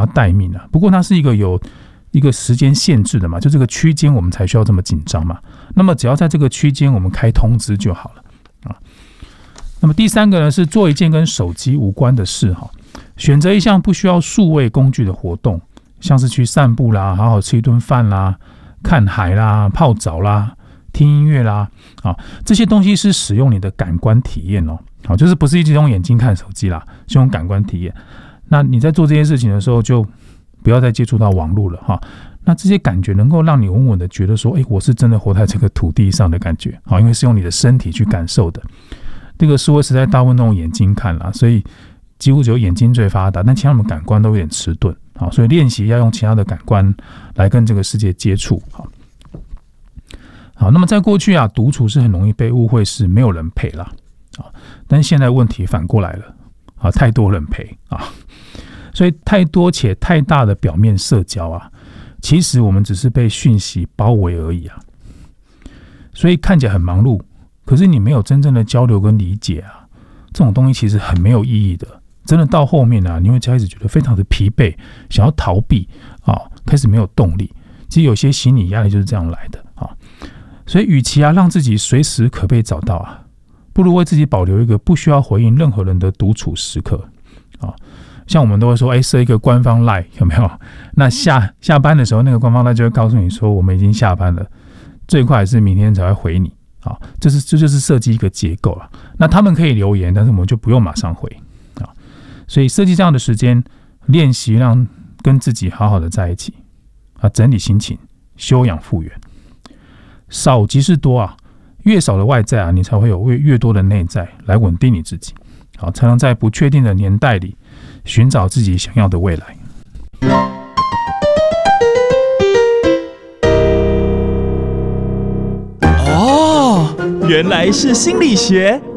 要待命啊。不过它是有一个时间限制的嘛，就这个区间我们才需要这么紧张嘛。那么只要在这个区间我们开通知就好了啊。那么第三个呢是做一件跟手机无关的事哈，选择一项不需要数位工具的活动，像是去散步啦，好好吃一顿饭啦，看海啦，泡澡啦，听音乐啦，啊，这些东西是使用你的感官体验哦，好，就是不是一直用眼睛看手机啦，是用感官体验。那你在做这些事情的时候，就不要再接触到网络了哈。那这些感觉能够让你稳稳的觉得说，我是真的活在这个土地上的感觉，好，因为是用你的身体去感受的。这个数位时代大部分都用眼睛看啦，所以几乎只有眼睛最发达，但其他的感官都有点迟钝，好，所以练习要用其他的感官来跟这个世界接触，好，那么在过去啊，独处是很容易被误会是没有人陪啦，但是现在问题反过来了，太多人陪啊，所以太多且太大的表面社交啊，其实我们只是被讯息包围而已啊，所以看起来很忙碌，可是你没有真正的交流跟理解啊，这种东西其实很没有意义的。真的到后面啊，你会开始觉得非常的疲惫，想要逃避啊，开始没有动力。其实有些心理压力就是这样来的啊。所以，与其让自己随时可被找到啊，不如为自己保留一个不需要回应任何人的独处时刻啊。像我们都会说，设一个官方 LINE 有没有？那下班的时候，那个官方 LINE 就会告诉你说，我们已经下班了，最快是明天才会回你啊。这就是设计一个结构了。那他们可以留言，但是我们就不用马上回啊。所以设计这样的时间，练习让跟自己好好的在一起啊，整理心情，休养复原。少即是多啊，越少的外在啊，你才会有越多的内在来稳定你自己，好，才能在不确定的年代里寻找自己想要的未来。 哦，原来是心理学，